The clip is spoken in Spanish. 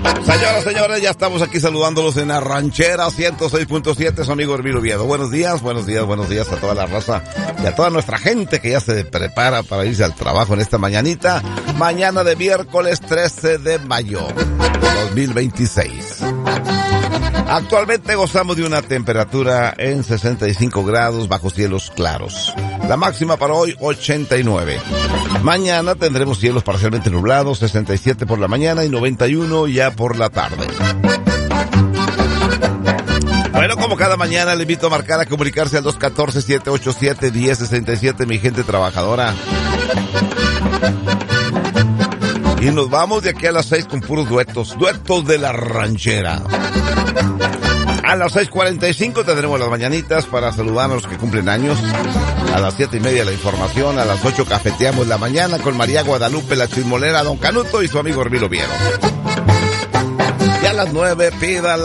Señoras, señores, ya estamos aquí saludándolos en la ranchera 106.7, su amigo Hermilo Oviedo. Buenos días a toda la raza y a toda nuestra gente que ya se prepara para irse al trabajo en esta mañanita. Mañana de miércoles 13 de mayo 2026. Actualmente gozamos de una temperatura en 65 grados bajo cielos claros. La máxima para hoy, 89. Mañana tendremos cielos parcialmente nublados, 67 por la mañana y 91 ya por la tarde. Bueno, como cada mañana le invito a marcar a comunicarse al 214-787-1067, mi gente trabajadora. Y nos vamos de aquí a las 6 con puros duetos de la ranchera. A las 6:45 tendremos las mañanitas para saludar a los que cumplen años. A las 7:30 la información. A las 8 cafeteamos la mañana con María Guadalupe, la chismolera, Don Canuto y su amigo Hermilo Oviedo. Y a las 9 pida la